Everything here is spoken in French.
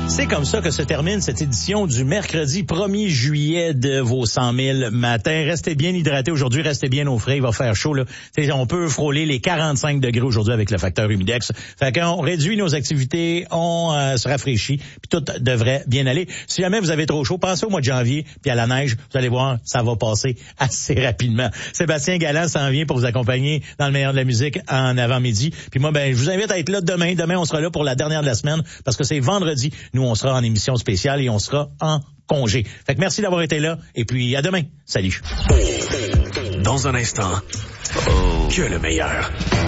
C'est comme ça que se termine cette édition du mercredi 1er juillet de vos 100 000 matins. Restez bien hydratés aujourd'hui, restez bien au frais, il va faire chaud là. T'sais, on peut frôler les 45 degrés aujourd'hui avec le facteur humidex. Fait qu'on réduit nos activités, on se rafraîchit, puis tout devrait bien aller. Si jamais vous avez trop chaud, pensez au mois de janvier, puis à la neige, vous allez voir, ça va passer assez rapidement. Sébastien Galland s'en vient pour vous accompagner dans le meilleur de la musique en avant-midi. Puis moi, je vous invite à être là demain. Demain, on sera là pour la dernière de la semaine parce que c'est vendredi. Nous, on sera en émission spéciale et on sera en congé. Fait que merci d'avoir été là et puis à demain. Salut. Dans un instant, que le meilleur.